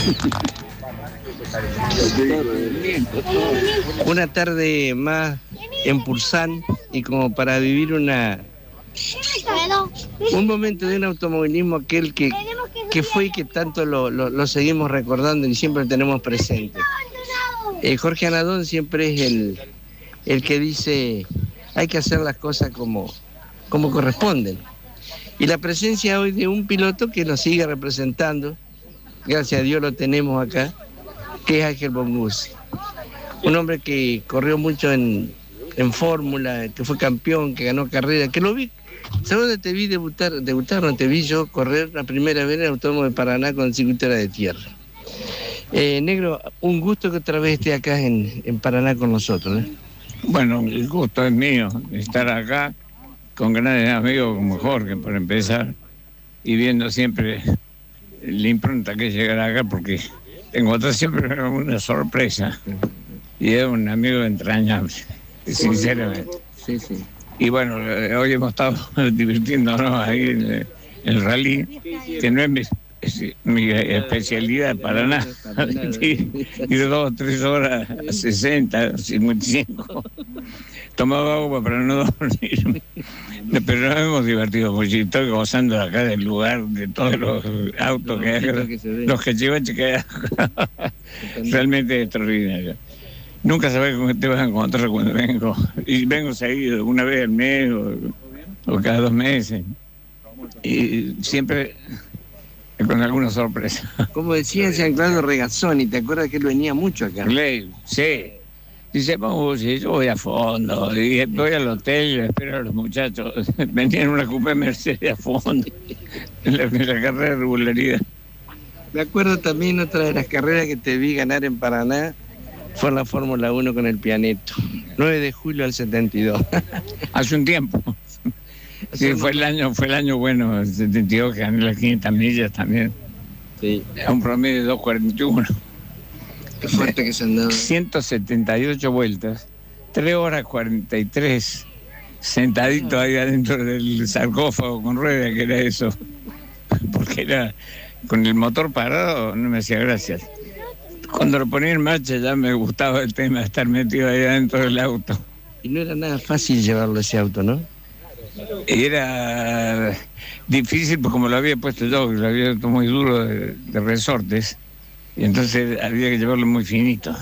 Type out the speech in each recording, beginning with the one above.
Una tarde más en Pulsán y como para vivir un momento de un automovilismo aquel que fue y que tanto lo seguimos recordando y siempre lo tenemos presente. Jorge Anadón siempre es el que dice hay que hacer las cosas como corresponden. Y la presencia hoy de un piloto que nos sigue representando, gracias a Dios lo tenemos acá, que es Ángel Bonguzi. Un hombre que corrió mucho en fórmula, que fue campeón, que ganó carrera, que lo vi. ¿Sabes dónde te vi debutar? No te vi yo correr la primera vez en el Autódromo de Paraná con el circuito de tierra. Negro, un gusto que otra vez esté acá en Paraná con nosotros, ¿eh? Bueno, el gusto es mío estar acá con grandes amigos como Jorge, por empezar, y viendo siempre la impronta que es llegar acá, porque encontré siempre una sorpresa, y es un amigo entrañable, sinceramente. Sí, sí. Y bueno, hoy hemos estado divirtiéndonos ahí en el rally, que no es mi especialidad para nada. Ir 2 o 3 horas a 60, 55. Tomaba agua para no dormir. Pero nos hemos divertido mucho. Estoy gozando acá del lugar, de todos los autos que hay, los que llevan chequeados. Realmente es extraordinario. Nunca sabes con qué te vas a encontrar cuando vengo. Y vengo seguido, una vez al mes o cada 2 meses. Y siempre con alguna sorpresa. Como decía Giancarlo Regazzoni, ¿te acuerdas que él venía mucho acá? Sí. Dice, vamos, yo voy a fondo, y voy al hotel, espero a los muchachos. Venían en una coupé Mercedes a fondo, en la carrera de regularidad. Me acuerdo también otra de las carreras que te vi ganar en Paraná, fue en la Fórmula 1 con el Pianeto, 9 de julio del 72. Hace un tiempo. Sí, fue el año bueno, el 72, que gané las 500 millas también. Sí. A un promedio de 2:41. Qué fuerte que se andaba. 178 vueltas, 3 horas 43, sentadito ahí adentro del sarcófago con rueda, que era eso. Porque era con el motor parado, no me hacía gracia. Cuando lo ponía en marcha ya me gustaba el tema de estar metido ahí adentro del auto. Y no era nada fácil llevarlo ese auto, ¿no? Era difícil, porque como lo había puesto yo, que lo había puesto muy duro de resortes, y entonces había que llevarlo muy finito.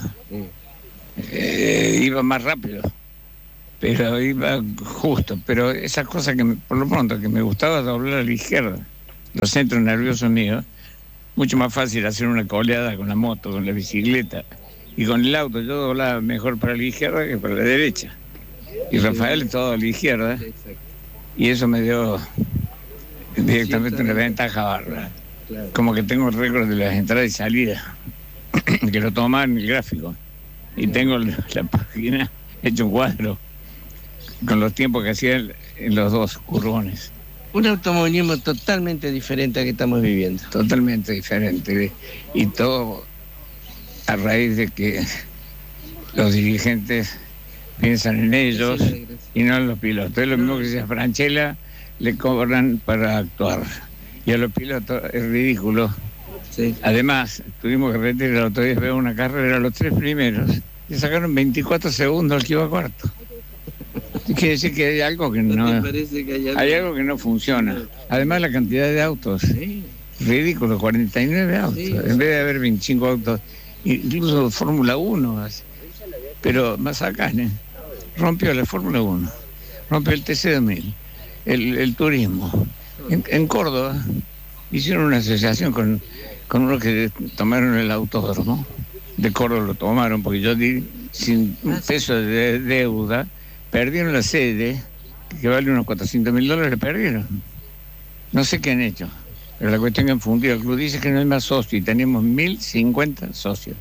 Iba más rápido, pero iba justo. Pero esas cosas que por lo pronto que me gustaba doblar a la izquierda, los centros nerviosos míos, mucho más fácil hacer una coleada con la moto, con la bicicleta, y con el auto yo doblaba mejor para la izquierda que para la derecha, y Rafael todo a la izquierda, y eso me dio directamente una ventaja bárbara. Como que tengo el récord de las entradas y salidas, que lo tomaba en el gráfico, y tengo la página hecho un cuadro con los tiempos que hacía en los 2 curvones. Un automovilismo totalmente diferente al que estamos viviendo. Totalmente diferente, y todo a raíz de que los dirigentes piensan en ellos y no en los pilotos. Es lo mismo que decía Franchella, le cobran para actuar, y a los pilotos es ridículo. Sí. Además, tuvimos que retirar el otro día, veo una carrera, los 3 primeros, y sacaron 24 segundos al que iba cuarto. Quiere decir que hay algo que no, hay algo que no funciona. Además, la cantidad de autos, ridículo, 49 autos, en vez de haber 25 autos, incluso Fórmula 1, pero Mazacane rompió la Fórmula 1, rompió el TC2000, el turismo. En Córdoba hicieron una asociación con uno que tomaron el autódromo de Córdoba, lo tomaron porque yo di sin un peso de deuda, perdieron la sede, que vale unos $400.000, perdieron. No sé qué han hecho, pero la cuestión que han fundido el club dice que no hay más socios, y tenemos 1.050 socios.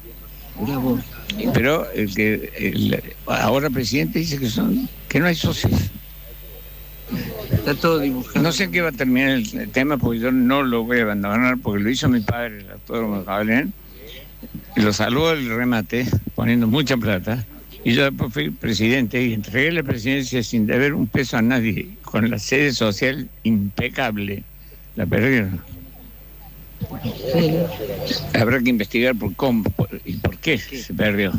Pero el ahora presidente dice que no hay socios. Está todo dibujado. No sé en qué va a terminar el tema, porque yo no lo voy a abandonar, porque lo hizo mi padre, el autódromo de Jabalén, y lo salvó el remate, poniendo mucha plata, y yo después fui presidente y entregué la presidencia sin deber un peso a nadie, con la sede social impecable. La perdieron. Habrá que investigar por cómo y por qué se perdió.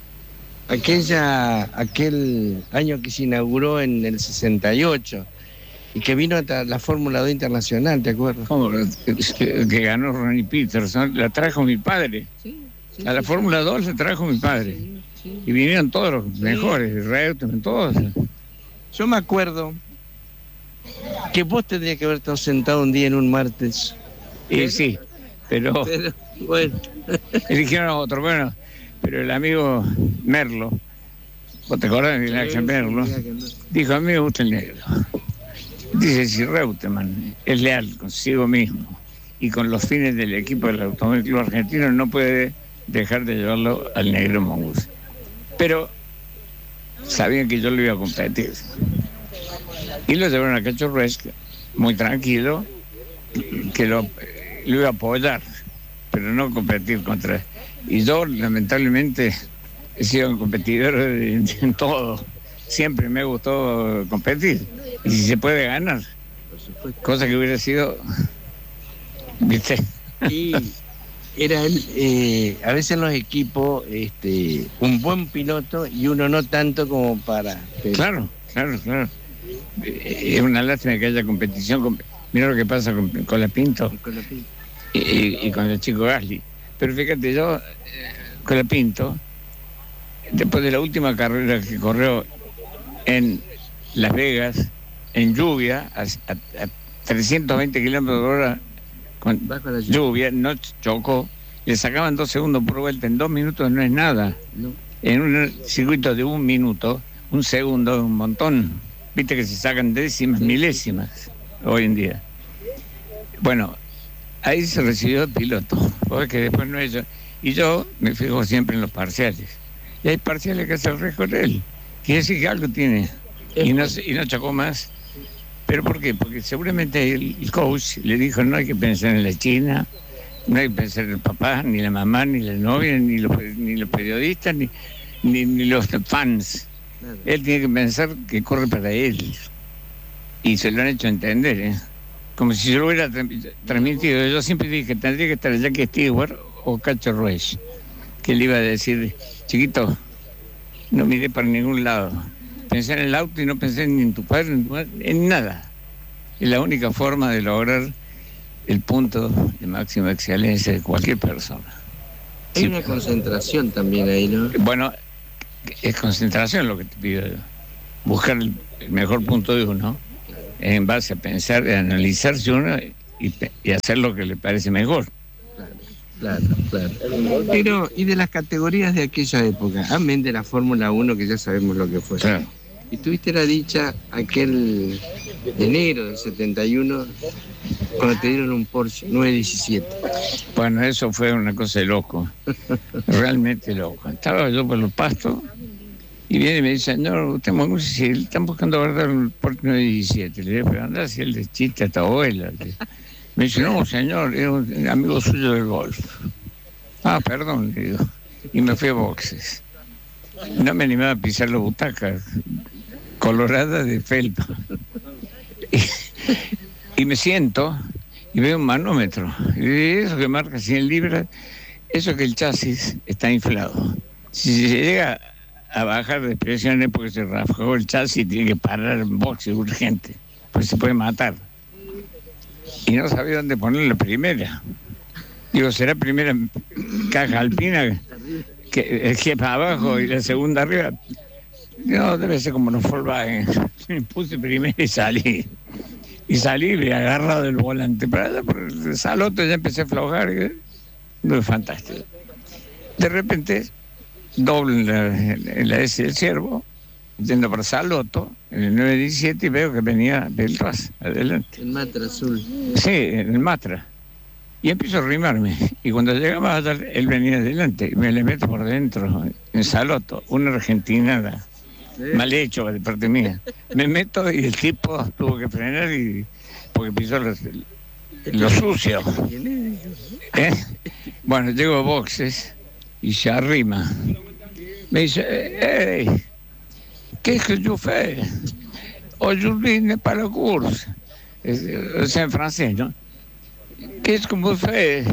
Aquel año que se inauguró en el 68 y que vino hasta la Fórmula 2 Internacional, ¿te acuerdas? ¿Cómo? Que ganó Ronnie Peterson, la trajo mi padre. A la Fórmula 2 la trajo mi padre. Y vinieron todos los mejores, Reutemann, todos. Yo me acuerdo que vos tendrías que haber estado sentado un día en un martes. Sí, pero bueno. Eligieron a otro, bueno, pero el amigo Merlo, ¿vos te acordás de Ángel Merlo? Dijo, a mí me gusta el negro. Dice, si Reutemann es leal consigo mismo y con los fines del equipo del Automóvil Club Argentino, no puede dejar de llevarlo al negro Mongus. Pero sabían que yo lo iba a competir. Y lo llevaron a Cacho Ruiz, muy tranquilo, que lo iba a apoyar, pero no competir contra él. Y yo, lamentablemente, he sido un competidor en todo. Siempre me gustó competir. Y si se puede ganar, cosa que hubiera sido, ¿viste? Y era él, a veces en los equipos, un buen piloto y uno no tanto como para... Claro. Es una lástima que haya competición. Mira lo que pasa con la Pinto y con el chico Gasly. Pero fíjate, yo, con la Pinto, después de la última carrera que corrió en Las Vegas, en lluvia, a 320 kilómetros por hora, con lluvia, no chocó, le sacaban 2 segundos por vuelta, en 2 minutos no es nada. No. En un circuito de 1 minuto, 1 segundo es un montón. Viste que se sacan décimas, milésimas hoy en día. Bueno, ahí se recibió el piloto, porque después no es yo. Y yo me fijo siempre en los parciales. Y hay parciales que hace el récord él. Quiere decir que algo tiene. Y no chocó más. ¿Pero por qué? Porque seguramente el coach le dijo, no hay que pensar en la China, no hay que pensar en el papá, ni la mamá, ni la novia, ni los periodistas, ni los fans. Él tiene que pensar que corre para él. Y se lo han hecho entender, ¿eh? Como si yo lo hubiera transmitido. Yo siempre dije que tendría que estar Jackie Stewart o Cacho Ruiz, que le iba a decir, chiquito, no miré para ningún lado. Pensé en el auto y no pensé ni en tu padre, ni en tu madre, en nada. Es la única forma de lograr el punto de máxima excelencia de cualquier persona. Hay una concentración también ahí, ¿no? Bueno, es concentración lo que te pido yo. Buscar el mejor punto de uno, en base a pensar, a analizarse uno y hacer lo que le parece mejor. Claro. Pero, ¿y de las categorías de aquella época? Amén de la Fórmula 1, que ya sabemos lo que fue. Claro. Y tuviste la dicha aquel enero del 71, cuando te dieron un Porsche 917. Bueno, eso fue una cosa de loco, realmente loco. Estaba yo por los pastos y viene y me dice, señor, usted si están buscando guardar un Porsche 917. Le digo, pero anda si el de chiste a tu abuela. Me dice, no, señor, es un amigo suyo del golf. Ah, perdón, le digo. Y me fui a boxes. No me animaba a pisar las butacas coloradas de felpa. Y me siento y veo un manómetro. Y eso que marca 100 libras, eso que el chasis está inflado. Si se llega a bajar de presiones porque se rafó el chasis, tiene que parar en boxe urgente, pues se puede matar. Y no sabía dónde poner la primera. Digo, ¿será primera caja alpina que para abajo y la segunda arriba? No, debe ser como los Volkswagen. Me puse primero y salí. Y salí agarrado del volante. Para allá por el Saloto ya empecé a aflojar. No, es fantástico. De repente, doblo en la S del Ciervo, yendo para Saloto, en el 917, y veo que venía Beltras adelante. El Matra azul. Sí, en el Matra. Y empiezo a arrimarme. Y cuando llegaba allá, él venía adelante. Y me le meto por dentro, en Saloto, una argentinada. ¿Sí? Mal hecho de parte mía. Me meto y el tipo tuvo que frenar porque pisó lo sucio. Bueno, llego a boxes y se arrima. Me dice, hey, ¿qué es que yo fais? Aujourd'hui n'est pas le course. O sea, en francés, ¿no? Es como fue.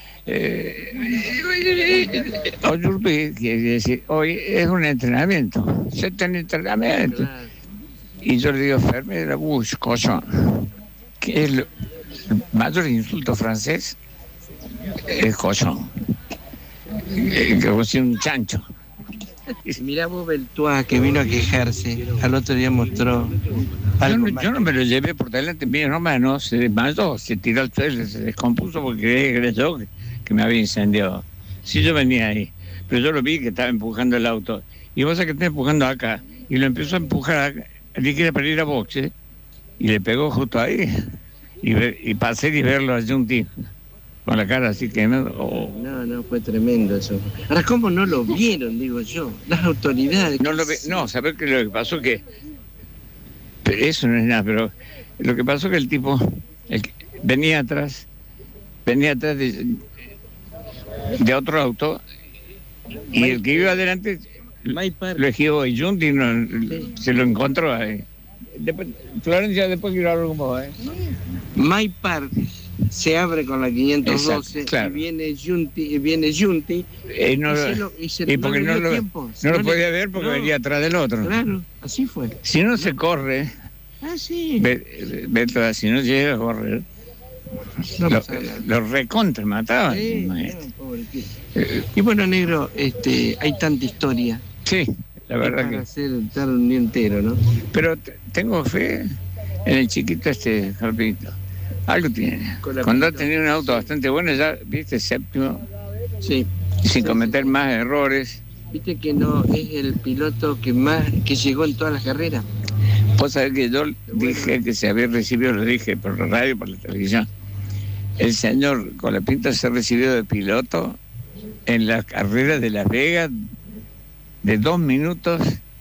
Aujourd'hui, quiere decir, hoy es un entrenamiento. Se tiene entrenamiento. Y yo le digo, ferme de la bouche, cochon. Que es el mayor insulto francés, es cochon. Como si un chancho. Mirá vos Beltois, que vino a quejarse, al otro día mostró algo yo no me lo llevé por delante, mi hermano se desmayó, se tiró al suelo, se descompuso porque creyó que me había incendiado. Sí, yo venía ahí, pero yo lo vi que estaba empujando el auto. Y vos sabés que está empujando acá, y lo empezó a empujar, dije para ir a boxe, y le pegó justo ahí, y pasé y verlo allí un tío. Con la cara así quemada. Oh. No, fue tremendo eso. Ahora, ¿cómo no lo vieron, digo yo? Las autoridades. No, ¿sabés qué? Lo que pasó que... Pero eso no es nada, pero lo que pasó que el tipo venía atrás de otro auto, y el que iba adelante lo esquivó, y Junti se lo encontró ahí. Florencia, después quiero hablar con vos, My Park se abre con la 512. Exacto, claro. Y viene Junti y porque no lo podía ver porque venía atrás del otro. Claro, así fue. Si no se corre, sí. Si no llega a correr, lo recontra mataban. Sí, y bueno, negro, hay tanta historia. Sí, la verdad para estar un día entero, ¿no? Pero tengo fe en el chiquito Carpito. Algo tiene. Cuando ha tenido un auto bastante bueno, ya, viste, séptimo, sí, sin cometer más errores. Viste que no es el piloto que llegó en todas las carreras. Vos sabés que yo dije que se había recibido, lo dije por la radio, por la televisión. El señor Colapinto se recibió de piloto en la carrera de Las Vegas de 2 minutos.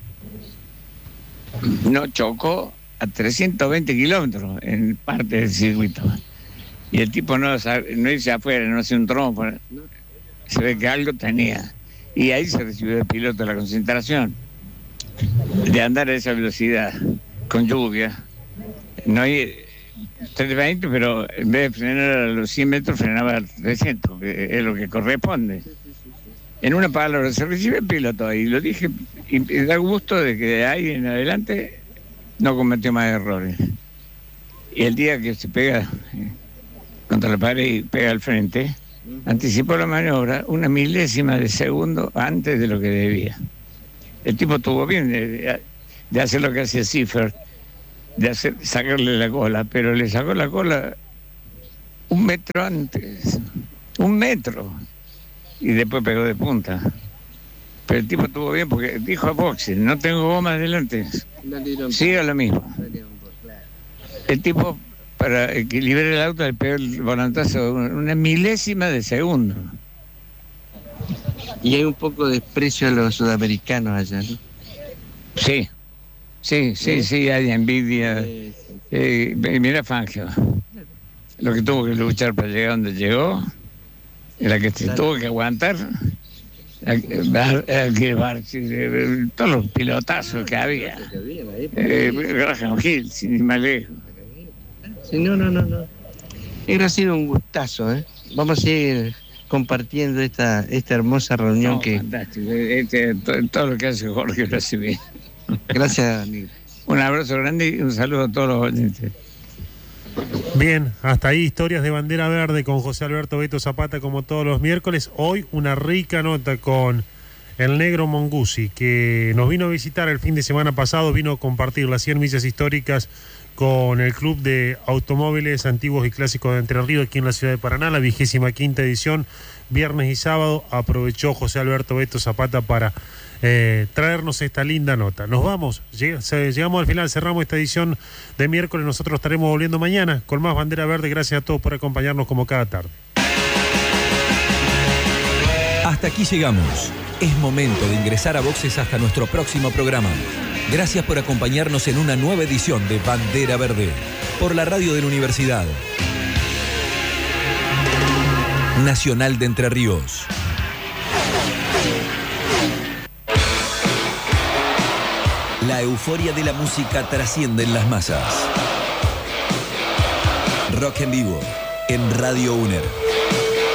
No chocó a 320 kilómetros en parte del circuito. Y el tipo no irse afuera, no hace un trompo. Se ve que algo tenía. Y ahí se recibió de piloto de la concentración. De andar a esa velocidad, con lluvia. No hay 320, pero en vez de frenar a los 100 metros, frenaba a 300, que es lo que corresponde. En una palabra, se recibe el piloto ahí. Lo dije, y da gusto de que de ahí en adelante no cometió más errores. Y el día que se pega contra la pared y pega al frente, anticipó la maniobra 1 milésima de segundo antes de lo que debía. El tipo estuvo bien de hacer lo que hacía Seifert, sacarle la cola, pero le sacó la cola 1 metro antes, 1 metro, y después pegó de punta. Pero el tipo estuvo bien porque dijo a boxe, no tengo goma adelante, siga lo mismo. El tipo, para equilibrar el auto, le pegó el volantazo 1 milésima de segundo. Y hay un poco de desprecio a los sudamericanos allá, ¿no? Sí, hay envidia. Mira Fangio, lo que tuvo que luchar para llegar donde llegó, la que se tuvo que aguantar, todos los pilotazos que había. Graham Hill, sin ir más lejos. Sí, no. Ha sido un gustazo, ¿eh? Vamos a seguir compartiendo esta hermosa reunión fantástico. Todo lo que hace Jorge lo hace bien. Gracias, amigo. Un abrazo grande y un saludo a todos los oyentes. Bien, hasta ahí historias de bandera verde con José Alberto Beto Zapata como todos los miércoles. Hoy una rica nota con el negro Monguzzi, que nos vino a visitar el fin de semana pasado, vino a compartir las 100 millas históricas con el Club de Automóviles Antiguos y Clásicos de Entre Ríos aquí en la ciudad de Paraná, la 25ª edición, viernes y sábado. Aprovechó José Alberto Beto Zapata para traernos esta linda nota. Nos vamos, llegamos al final, cerramos esta edición de miércoles. Nosotros estaremos volviendo mañana con más bandera verde. Gracias a todos por acompañarnos como cada tarde. Hasta aquí llegamos. Es momento de ingresar a boxes hasta nuestro próximo programa. Gracias por acompañarnos en una nueva edición de Bandera Verde por la radio de la Universidad Nacional de Entre Ríos. La euforia de la música trasciende en las masas. Rock en vivo, en Radio UNER.